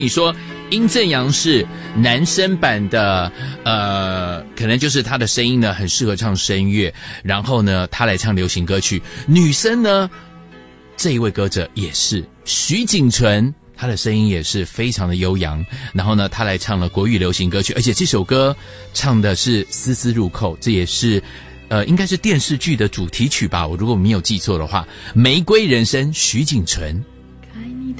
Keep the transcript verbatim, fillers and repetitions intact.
你说殷正阳是男生版的，呃，可能就是他的声音呢很适合唱声乐，然后呢他来唱流行歌曲。女生呢，这一位歌者也是徐锦纯，她的声音也是非常的悠扬，然后呢她来唱了国语流行歌曲，而且这首歌唱的是丝丝入扣，这也是呃应该是电视剧的主题曲吧，我如果没有记错的话，玫瑰人生徐锦纯。